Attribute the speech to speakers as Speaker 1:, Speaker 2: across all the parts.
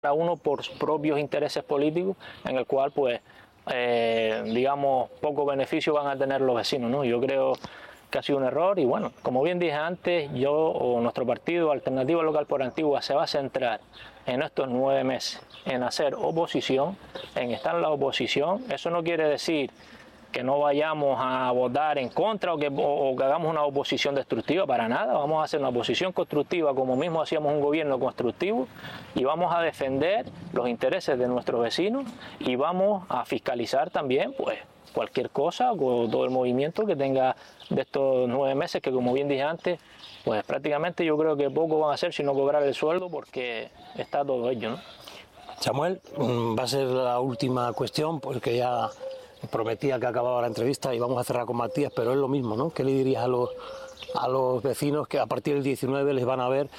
Speaker 1: a uno por propios intereses políticos, en el cual, pues, digamos, poco beneficio van a tener los vecinos, ¿no? Yo creo que ha sido un error y, bueno, como bien dije antes, yo o nuestro partido Alternativa Local por Antigua se va a centrar en estos 9 meses en hacer oposición, en estar en la oposición. Eso no quiere decir que no vayamos a votar en contra o que hagamos una oposición destructiva, para nada. Vamos a hacer una oposición constructiva como mismo hacíamos un gobierno constructivo, y vamos a defender los intereses de nuestros vecinos y vamos a fiscalizar también, pues, cualquier cosa o todo el movimiento que tenga de estos 9 meses, que, como bien dije antes, pues prácticamente yo creo que poco van a hacer si no cobrar el sueldo, porque está todo ello, ¿no?
Speaker 2: Samuel, va a ser la última cuestión porque ya prometía que acababa la entrevista y vamos a cerrar con Matías, pero es lo mismo, ¿no? ¿Qué le dirías a los vecinos que a partir del 19 les van a ver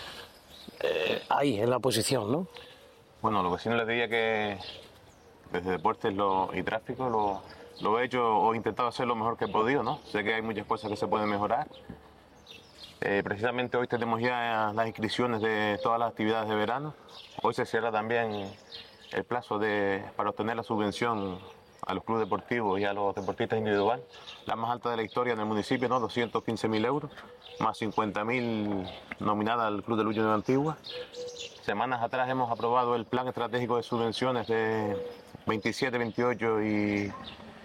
Speaker 2: ahí, en la oposición, ¿no?
Speaker 3: Bueno, a los vecinos les diría que desde Deportes y Tráfico lo he hecho o he intentado hacer lo mejor que he podido, ¿no? Sé que hay muchas cosas que se pueden mejorar. Precisamente hoy tenemos ya las inscripciones de todas las actividades de verano. Hoy se cierra también el plazo para obtener la subvención a los clubes deportivos y a los deportistas individuales, la más alta de la historia en el municipio, ¿no? 215.000 euros, más 50.000 nominada al Club de Lucha de Antigua. Semanas atrás hemos aprobado el plan estratégico de subvenciones de 27, 28 y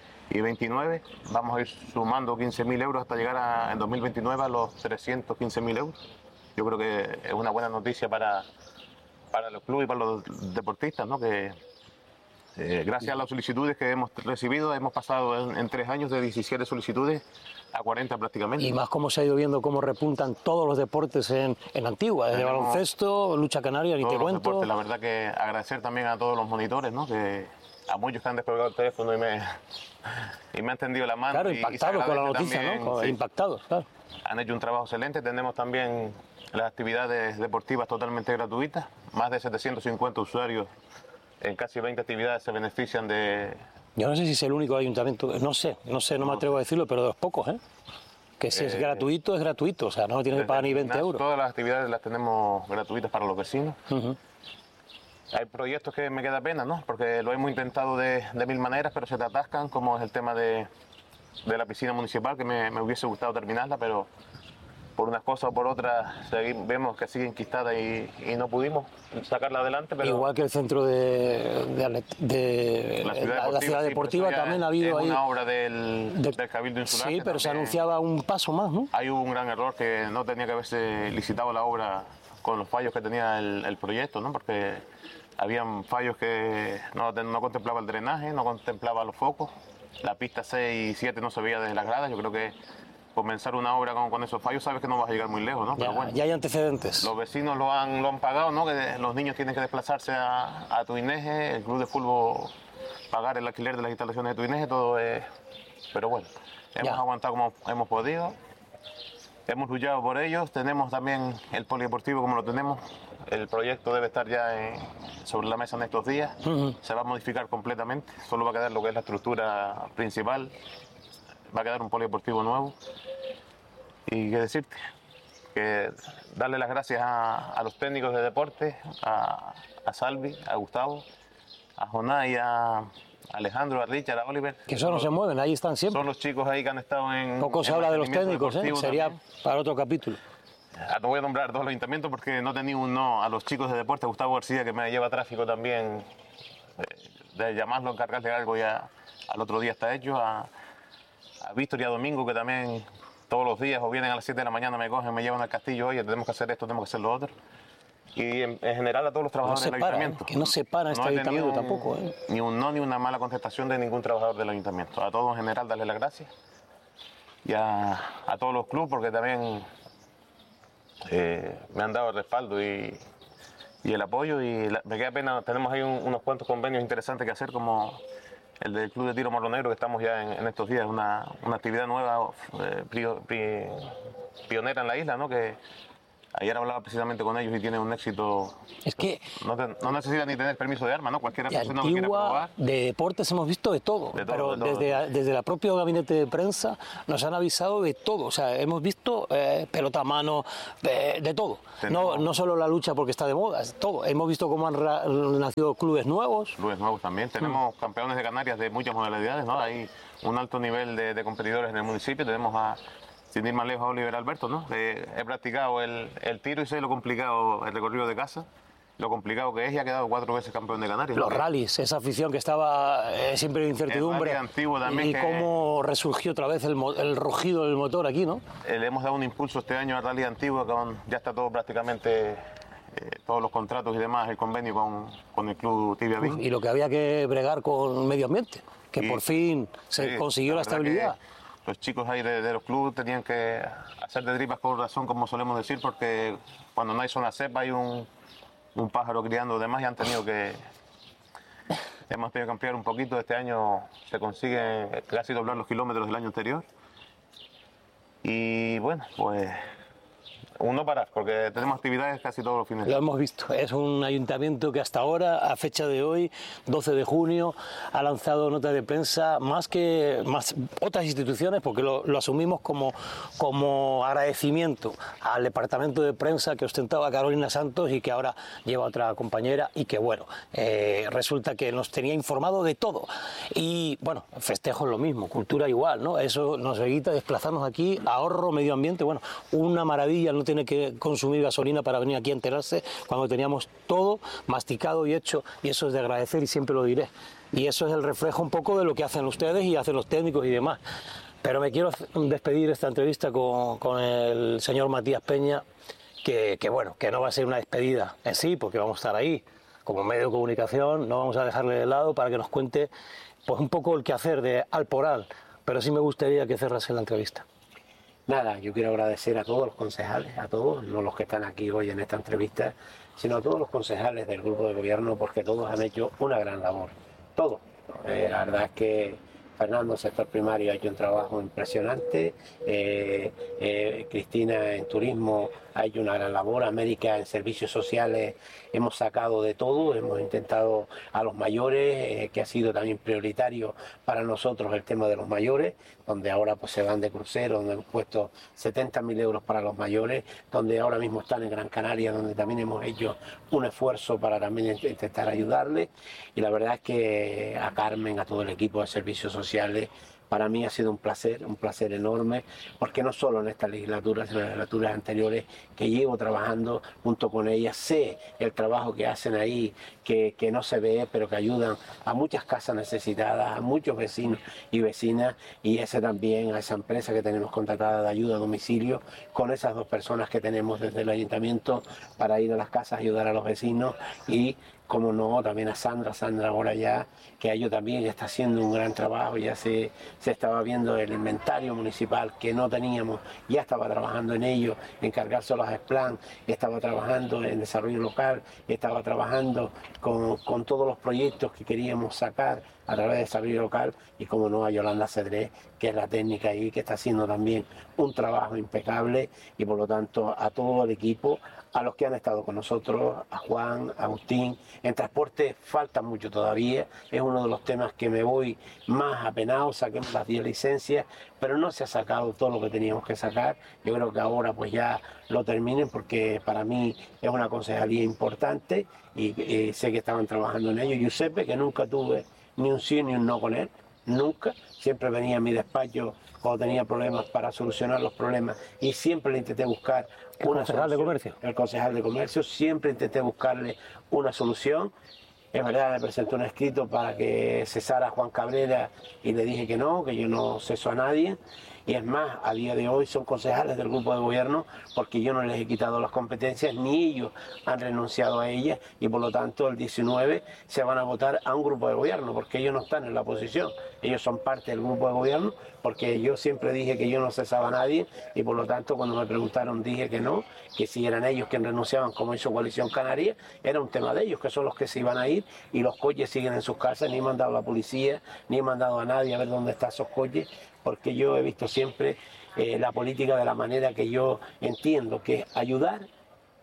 Speaker 3: 29. Vamos a ir sumando 15.000 euros hasta llegar en 2029 a los 315.000 euros. Yo creo que es una buena noticia para los clubes y para los deportistas, ¿no? Que gracias a las solicitudes que hemos recibido, hemos pasado en 3 años de 17 solicitudes a 40 prácticamente.
Speaker 2: Y más cómo se ha ido viendo cómo repuntan todos los deportes en Antigua, desde baloncesto, lucha canaria, ni te cuento.
Speaker 3: Deportes, la verdad que agradecer también a todos los monitores, ¿no? Que a muchos que han descolgado el teléfono y me han tendido la mano.
Speaker 2: Claro, impactados con la noticia,
Speaker 3: también,
Speaker 2: ¿no?
Speaker 3: Sí.
Speaker 2: Impactados, claro.
Speaker 3: Han hecho un trabajo excelente. Tenemos también las actividades deportivas totalmente gratuitas. Más de 750 usuarios en casi 20 actividades se benefician de...
Speaker 2: Yo no sé si es el único ayuntamiento, no me atrevo a decirlo, pero de los pocos, ¿eh? Que si es gratuito, o sea, no tienes que pagar ni 20 euros.
Speaker 3: Todas las actividades las tenemos gratuitas para los vecinos.
Speaker 2: Uh-huh.
Speaker 3: Hay proyectos que me queda pena, ¿no? Porque lo hemos intentado de 1000 maneras, pero se te atascan, como es el tema de la piscina municipal, que me hubiese gustado terminarla, pero por unas cosas o por otras vemos que sigue enquistada y no pudimos sacarla adelante. Pero
Speaker 2: igual que el centro de la ciudad deportiva, sí, también ha habido ahí
Speaker 3: una obra del Cabildo Insular.
Speaker 2: Sí, pero se anunciaba un paso más, ¿no?
Speaker 3: Hay un gran error, que no tenía que haberse licitado la obra con los fallos que tenía el proyecto, ¿no? Porque habían fallos que no contemplaba el drenaje, no contemplaba los focos, la pista 6 y 7 no se veía desde las gradas. Yo creo que comenzar una obra con esos fallos, sabes que no vas a llegar muy lejos, ¿no? Pero bueno,
Speaker 2: ya hay antecedentes.
Speaker 3: Los vecinos lo han pagado, ¿no? Que los niños tienen que desplazarse a Tuineje, el club de fútbol pagar el alquiler de las instalaciones de Tuineje, todo es... Pero bueno, hemos aguantado como hemos podido, hemos luchado por ellos. Tenemos también el polideportivo como lo tenemos. El proyecto debe estar ya sobre la mesa en estos días. Uh-huh. Se va a modificar completamente, solo va a quedar lo que es la estructura principal. Va a quedar un polideportivo nuevo. Y qué decirte, que darle las gracias a los técnicos de deporte, a Salvi, a Gustavo, a Jonás y a Alejandro, a Richard, a Oliver.
Speaker 2: Que eso no se mueven, ahí están siempre.
Speaker 3: Son los chicos ahí que han estado en...
Speaker 2: Poco se habla de los técnicos, sería también para otro capítulo.
Speaker 3: No voy a nombrar dos ayuntamientos porque no tenía un no a los chicos de deporte. Gustavo García, que me lleva tráfico también, de llamarlo, encargarle algo, ya al otro día está hecho. A Víctor y a Domingo, que también todos los días o vienen a las 7 de la mañana, me cogen, me llevan al castillo, oye, tenemos que hacer esto, tenemos que hacer lo otro. Y en general a todos los trabajadores del ayuntamiento.
Speaker 2: Que no se para este ayuntamiento tampoco.
Speaker 3: Ni un no, ni una mala contestación de ningún trabajador del ayuntamiento. A todos en general darles las gracias. Y a todos los clubes, porque también me han dado el respaldo y el apoyo. Y me queda pena, tenemos ahí unos cuantos convenios interesantes que hacer, como el del Club de Tiro Morro Negro, que estamos ya en estos días, una actividad nueva, pionera en la isla, ¿no? Que Ayer hablaba precisamente con ellos y tienen un éxito.
Speaker 2: Es que
Speaker 3: No necesitan ni tener permiso de arma, ¿no? Cualquier
Speaker 2: de
Speaker 3: aficionado que quiera
Speaker 2: Antigua,
Speaker 3: probar.
Speaker 2: de deportes hemos visto de todo,
Speaker 3: De todo,
Speaker 2: pero
Speaker 3: de todo.
Speaker 2: desde el propio gabinete de prensa nos han avisado de todo, o sea, hemos visto pelota a mano, de todo, no solo la lucha porque está de moda, es todo, hemos visto cómo han nacido clubes nuevos.
Speaker 3: Clubes nuevos también. Tenemos campeones de Canarias de muchas modalidades, ¿no? Hay un alto nivel de competidores en el municipio. Tenemos sin ir más lejos, a Oliver Alberto, ¿no? He practicado el tiro y sé lo complicado, el recorrido de casa, lo complicado que es, y ha quedado 4 veces campeón de Canarias.
Speaker 2: Los rallies, esa afición que estaba siempre en incertidumbre,
Speaker 3: El rally antiguo también,
Speaker 2: y cómo resurgió otra vez el rugido del motor aquí, ¿no?
Speaker 3: Le hemos dado un impulso este año al rally antiguo, ya está todo prácticamente, todos los contratos y demás, el convenio con el club Tibia Beach.
Speaker 2: Y lo que había que bregar con medio ambiente, que por fin se
Speaker 3: sí,
Speaker 2: consiguió la estabilidad.
Speaker 3: Los chicos ahí de los clubes tenían que hacer de tripas corazón, como solemos decir, porque cuando no hay zona cepa hay un pájaro criando demás y hemos tenido que ampliar un poquito. Este año se consigue casi doblar los kilómetros del año anterior. Y bueno, pues no parar, porque tenemos actividades casi todos los fines.
Speaker 2: Lo hemos visto, es un ayuntamiento que hasta ahora, a fecha de hoy, 12 de junio, ha lanzado nota de prensa más otras instituciones, porque lo asumimos como agradecimiento al departamento de prensa que ostentaba Carolina Santos y que ahora lleva otra compañera, y que bueno, resulta que nos tenía informado de todo. Y bueno, festejos lo mismo, cultura igual, ¿no? Eso nos evita desplazarnos aquí, ahorro, medio ambiente, bueno, una maravilla. No tiene que consumir gasolina para venir aquí a enterarse cuando teníamos todo masticado y hecho, y eso es de agradecer y siempre lo diré. Y eso es el reflejo un poco de lo que hacen ustedes y hacen los técnicos y demás. Pero me quiero despedir esta entrevista con el señor Matías Peña, que bueno, que no va a ser una despedida en sí, porque vamos a estar ahí como medio de comunicación, no vamos a dejarle de lado para que nos cuente pues un poco el quehacer de Alporal, pero sí me gustaría que cerrase la entrevista.
Speaker 4: Nada, yo quiero agradecer a todos los concejales, a todos, no los que están aquí hoy en esta entrevista, sino a todos los concejales del grupo de gobierno, porque todos han hecho una gran labor, todos. La verdad es que Fernando, sector primario, ha hecho un trabajo impresionante, Cristina en turismo ha hecho una gran labor, América en servicios sociales hemos sacado de todo, hemos intentado a los mayores, que ha sido también prioritario para nosotros el tema de los mayores, donde ahora pues se van de crucero, donde hemos puesto 70.000 euros para los mayores, donde ahora mismo están en Gran Canaria, donde también hemos hecho un esfuerzo para también intentar ayudarles, y la verdad es que a Carmen, a todo el equipo de servicios sociales, para mí ha sido un placer enorme, porque no solo en esta legislatura, sino en las legislaturas anteriores que llevo trabajando junto con ellas, sé el trabajo que hacen ahí, que no se ve, pero que ayudan a muchas casas necesitadas, a muchos vecinos y vecinas, y ese también, a esa empresa que tenemos contratada de ayuda a domicilio, con esas 2 personas que tenemos desde el ayuntamiento para ir a las casas, ayudar a los vecinos, y como no, también a Sandra ahora ya, que ello también está haciendo un gran trabajo, ya se estaba viendo el inventario municipal que no teníamos, ya estaba trabajando en ello, en cargárselo a Gesplan, estaba trabajando en desarrollo local, estaba trabajando con todos los proyectos que queríamos sacar a través de desarrollo local, y como no, a Yolanda Cedré, que es la técnica ahí, que está haciendo también un trabajo impecable, y por lo tanto a todo el equipo, a los que han estado con nosotros, a Juan, a Agustín. En transporte falta mucho todavía, es uno de los temas que me voy más apenado, saquemos las 10 licencias, pero no se ha sacado todo lo que teníamos que sacar. Yo creo que ahora pues ya lo terminen, porque para mí es una concejalía importante, y sé que estaban trabajando en ello. Giuseppe, que nunca tuve ni un sí ni un no con él, nunca, siempre venía a mi despacho cuando tenía problemas para solucionar los problemas, y siempre le intenté buscar una
Speaker 2: concejal de comercio.
Speaker 4: El concejal de comercio, siempre intenté buscarle una solución. Es verdad, me presentó un escrito para que cesara a Juan Cabrera, y le dije que no, que yo no ceso a nadie. Y es más, a día de hoy son concejales del grupo de gobierno, porque yo no les he quitado las competencias, ni ellos han renunciado a ellas, y por lo tanto el 19 se van a votar a un grupo de gobierno, porque ellos no están en la oposición, ellos son parte del grupo de gobierno, porque yo siempre dije que yo no cesaba a nadie, y por lo tanto cuando me preguntaron dije que no, que si eran ellos quienes renunciaban, como hizo Coalición Canaria, era un tema de ellos, que son los que se iban a ir, y los coches siguen en sus casas, ni he mandado a la policía, ni he mandado a nadie a ver dónde están esos coches, porque yo he visto siempre la política de la manera que yo entiendo, que es ayudar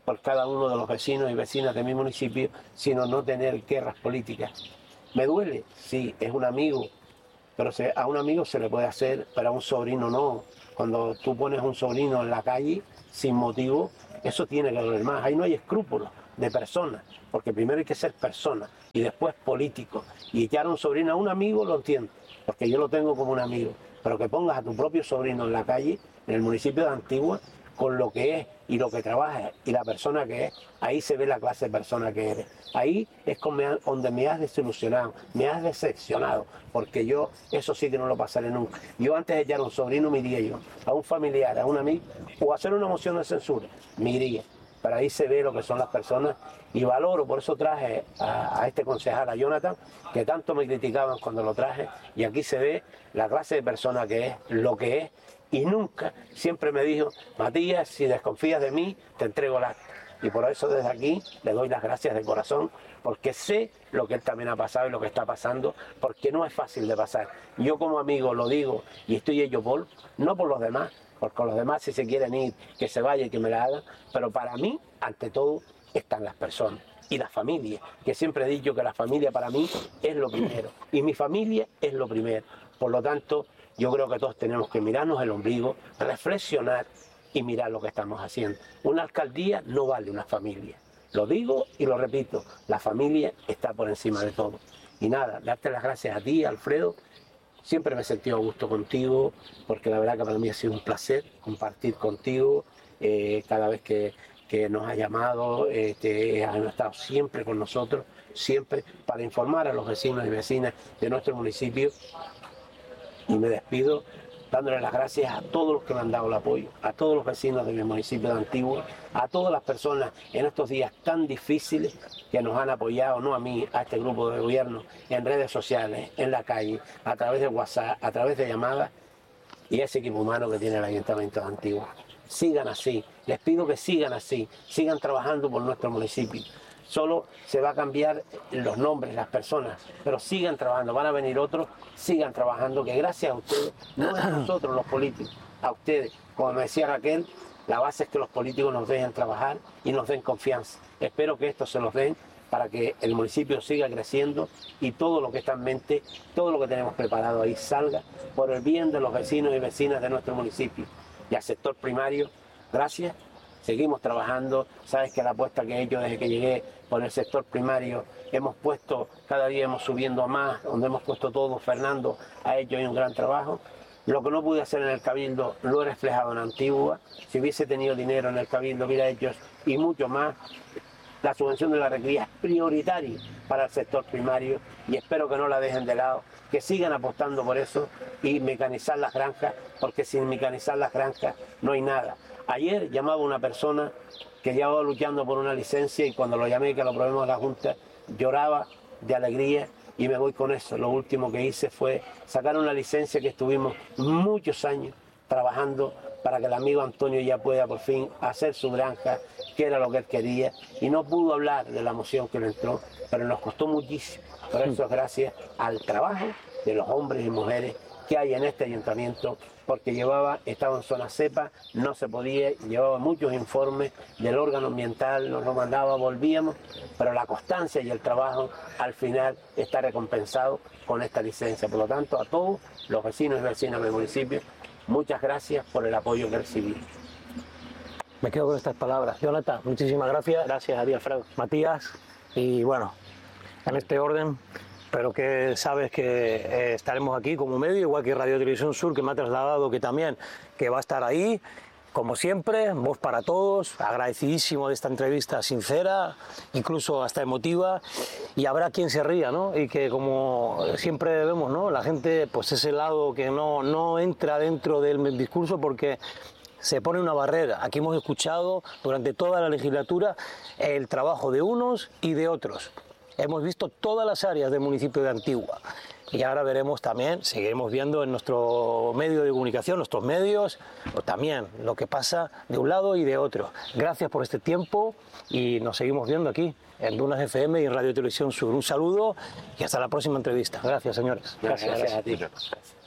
Speaker 4: por cada uno de los vecinos y vecinas de mi municipio, sino no tener guerras políticas. Me duele, sí, es un amigo, pero a un amigo se le puede hacer, pero a un sobrino no. Cuando tú pones a un sobrino en la calle sin motivo, eso tiene que doler más. Ahí no hay escrúpulos de personas, porque primero hay que ser persona y después político. Y echar a un sobrino a un amigo lo entiendo, porque yo lo tengo como un amigo, pero que pongas a tu propio sobrino en la calle, en el municipio de Antigua, con lo que es y lo que trabaja y la persona que es, ahí se ve la clase de persona que eres. Ahí es donde me has desilusionado, me has decepcionado, porque yo eso sí que no lo pasaré nunca. Yo antes de echar a un sobrino me iría yo, a un familiar, a un amigo, o hacer una moción de censura, me iría. Pero ahí se ve lo que son las personas y valoro, por eso traje a este concejal, a Jonathan, que tanto me criticaban cuando lo traje, y aquí se ve la clase de persona que es, lo que es, y nunca, siempre me dijo, Matías, si desconfías de mí, te entrego el acta. Y por eso desde aquí le doy las gracias de corazón, porque sé lo que él también ha pasado y lo que está pasando, porque no es fácil de pasar. Yo como amigo lo digo y estoy hecho polvo, no por los demás, porque con los demás si se quieren ir, que se vayan y que me la hagan, pero para mí, ante todo, están las personas y la familia, que siempre he dicho que la familia para mí es lo primero, y mi familia es lo primero. Por lo tanto, yo creo que todos tenemos que mirarnos el ombligo, reflexionar y mirar lo que estamos haciendo. Una alcaldía no vale una familia. Lo digo y lo repito, la familia está por encima de todo. Y nada, darte las gracias a ti, Alfredo. Siempre me he sentido a gusto contigo, porque la verdad que para mí ha sido un placer compartir contigo cada vez que nos ha llamado, han estado siempre con nosotros, siempre para informar a los vecinos y vecinas de nuestro municipio. Y me despido dándole las gracias a todos los que me han dado el apoyo, a todos los vecinos de mi municipio de Antigua, a todas las personas en estos días tan difíciles que nos han apoyado, no a mí, a este grupo de gobierno, en redes sociales, en la calle, a través de WhatsApp, a través de llamadas, y ese equipo humano que tiene el Ayuntamiento de Antigua. Sigan así, les pido que sigan así, sigan trabajando por nuestro municipio. Solo se va a cambiar los nombres, las personas, pero sigan trabajando, van a venir otros, sigan trabajando, que gracias a ustedes, no a nosotros los políticos, a ustedes, como me decía Raquel, la base es que los políticos nos dejen trabajar y nos den confianza. Espero que esto se los den para que el municipio siga creciendo y todo lo que está en mente, todo lo que tenemos preparado ahí salga por el bien de los vecinos y vecinas de nuestro municipio. Y al sector primario, gracias. Seguimos trabajando, sabes que la apuesta que he hecho desde que llegué por el sector primario, hemos puesto, cada día hemos subiendo más, donde hemos puesto todo, Fernando ha hecho ahí un gran trabajo. Lo que no pude hacer en el Cabildo lo he reflejado en Antigua, si hubiese tenido dinero en el Cabildo hubiera hecho y mucho más. La subvención de la recría es prioritaria para el sector primario y espero que no la dejen de lado, que sigan apostando por eso y mecanizar las granjas, porque sin mecanizar las granjas no hay nada. Ayer llamaba una persona que llevaba luchando por una licencia y cuando lo llamé, que lo probemos a la Junta, lloraba de alegría y me voy con eso. Lo último que hice fue sacar una licencia que estuvimos muchos años trabajando para que el amigo Antonio ya pueda por fin hacer su granja, que era lo que él quería, y no pudo hablar de la moción que le entró, pero nos costó muchísimo. Por eso es gracias al trabajo de los hombres y mujeres que hay en este ayuntamiento, porque estaba en zona cepa, no se podía, llevaba muchos informes del órgano ambiental, nos lo mandaba, volvíamos, pero la constancia y el trabajo al final está recompensado con esta licencia. Por lo tanto, a todos los vecinos y vecinas del municipio, muchas gracias por el apoyo que recibí.
Speaker 2: Me quedo con estas palabras. Jonathan, muchísimas gracias.
Speaker 1: Gracias a ti, Alfredo.
Speaker 2: Matías, y bueno, en este orden, pero que sabes que estaremos aquí como medio, igual que Radio Televisión Sur, que me ha trasladado que va a estar ahí, como siempre, voz para todos, agradecidísimo de esta entrevista sincera, incluso hasta emotiva, y habrá quien se ría, ¿no? Y que como siempre vemos, ¿no? La gente, pues ese lado que no entra dentro del discurso porque se pone una barrera. Aquí hemos escuchado durante toda la legislatura el trabajo de unos y de otros. Hemos visto todas las áreas del municipio de Antigua y ahora veremos también, seguiremos viendo en nuestro medio de comunicación, nuestros medios, pues también lo que pasa de un lado y de otro. Gracias por este tiempo y nos seguimos viendo aquí en Dunas FM y en Radio Televisión Sur. Un saludo y hasta la próxima entrevista. Gracias, señores.
Speaker 4: Gracias a ti.